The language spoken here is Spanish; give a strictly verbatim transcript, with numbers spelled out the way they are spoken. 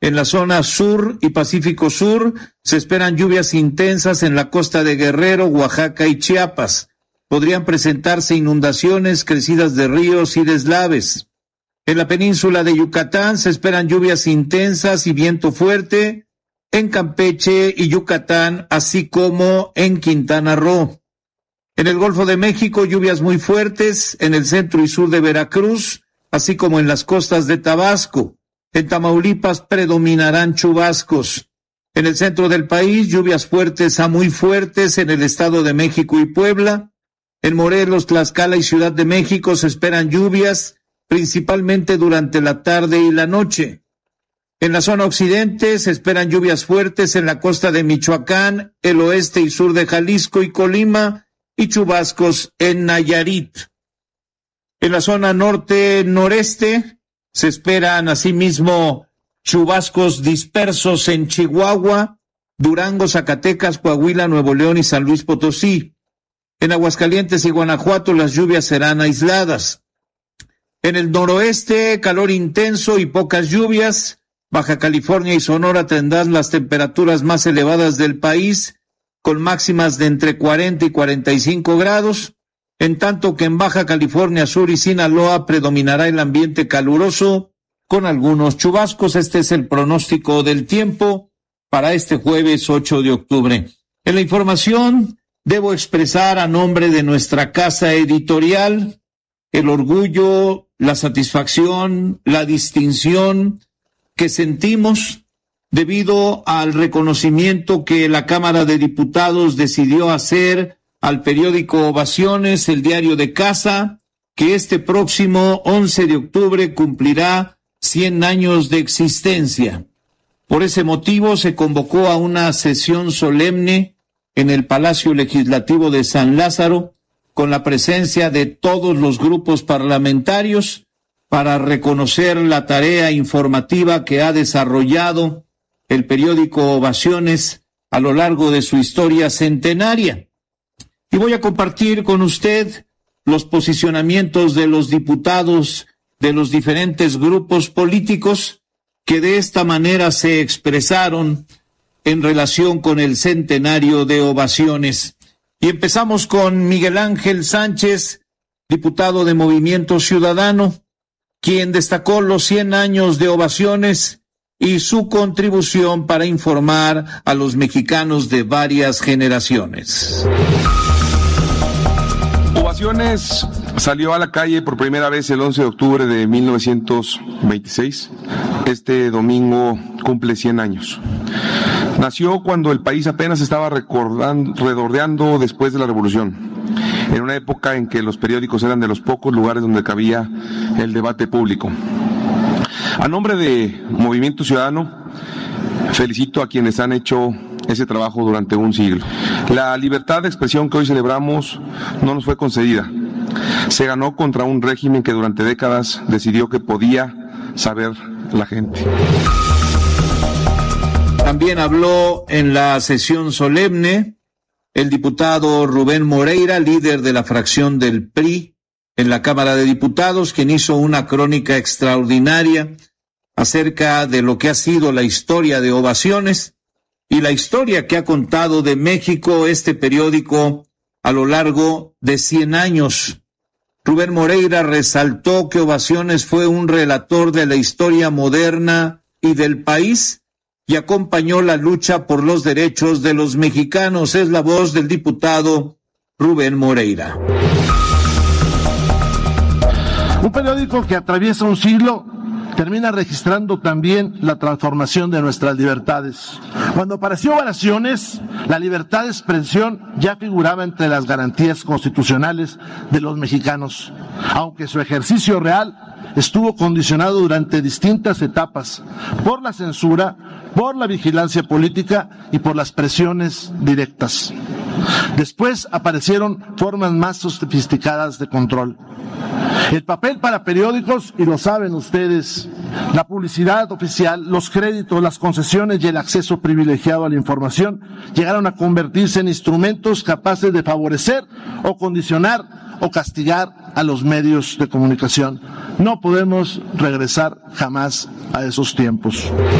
En la zona sur y Pacífico Sur se esperan lluvias intensas en la costa de Guerrero, Oaxaca y Chiapas. Podrían presentarse inundaciones, crecidas de ríos y deslaves. En la península de Yucatán se esperan lluvias intensas y viento fuerte en Campeche y Yucatán, así como en Quintana Roo. En el Golfo de México, lluvias muy fuertes en el centro y sur de Veracruz, así como en las costas de Tabasco. En Tamaulipas predominarán chubascos. En el centro del país, lluvias fuertes a muy fuertes en el Estado de México y Puebla. En Morelos, Tlaxcala y Ciudad de México se esperan lluvias, principalmente durante la tarde y la noche. En la zona occidente se esperan lluvias fuertes en la costa de Michoacán, el oeste y sur de Jalisco y Colima, y chubascos en Nayarit. En la zona norte-noreste se esperan asimismo chubascos dispersos en Chihuahua, Durango, Zacatecas, Coahuila, Nuevo León y San Luis Potosí. En Aguascalientes y Guanajuato las lluvias serán aisladas. En el noroeste, calor intenso y pocas lluvias. Baja California y Sonora tendrán las temperaturas más elevadas del país, con máximas de entre cuarenta y cuarenta y cinco grados. En tanto que en Baja California Sur y Sinaloa predominará el ambiente caluroso con algunos chubascos. Este es el pronóstico del tiempo para este jueves ocho de octubre. En la información debo expresar a nombre de nuestra casa editorial el orgullo, la satisfacción, la distinción que sentimos debido al reconocimiento que la Cámara de Diputados decidió hacer al periódico Ovaciones, el diario de casa, que este próximo once de octubre cumplirá cien años de existencia. Por ese motivo se convocó a una sesión solemne en el Palacio Legislativo de San Lázaro, con la presencia de todos los grupos parlamentarios, para reconocer la tarea informativa que ha desarrollado el periódico Ovaciones a lo largo de su historia centenaria. Y voy a compartir con usted los posicionamientos de los diputados de los diferentes grupos políticos que de esta manera se expresaron en relación con el centenario de Ovaciones. Y empezamos con Miguel Ángel Sánchez, diputado de Movimiento Ciudadano, quien destacó los cien años de Ovaciones y su contribución para informar a los mexicanos de varias generaciones. Ovaciones salió a la calle por primera vez el once de octubre de mil novecientos veintiséis. Este domingo cumple cien años. Nació cuando el país apenas estaba recordando, redordeando después de la Revolución, en una época en que los periódicos eran de los pocos lugares donde cabía el debate público. A nombre de Movimiento Ciudadano, felicito a quienes han hecho ese trabajo durante un siglo. La libertad de expresión que hoy celebramos no nos fue concedida. Se ganó contra un régimen que durante décadas decidió que podía saber la gente. También habló en la sesión solemne el diputado Rubén Moreira, líder de la fracción del P R I en la Cámara de Diputados, quien hizo una crónica extraordinaria acerca de lo que ha sido la historia de Ovaciones y la historia que ha contado de México este periódico a lo largo de cien años. Rubén Moreira resaltó que Ovaciones fue un relator de la historia moderna y del país y acompañó la lucha por los derechos de los mexicanos. Es la voz del diputado Rubén Moreira. Un periódico que atraviesa un siglo termina registrando también la transformación de nuestras libertades. Cuando apareció Ovaciones, la libertad de expresión ya figuraba entre las garantías constitucionales de los mexicanos, aunque su ejercicio real estuvo condicionado durante distintas etapas por la censura, por la vigilancia política y por las presiones directas. Después aparecieron formas más sofisticadas de control. El papel para periódicos, y lo saben ustedes, la publicidad oficial, los créditos, las concesiones y el acceso privilegiado a la información llegaron a convertirse en instrumentos capaces de favorecer o condicionar o castigar a los medios de comunicación. No podemos regresar jamás a esos tiempos.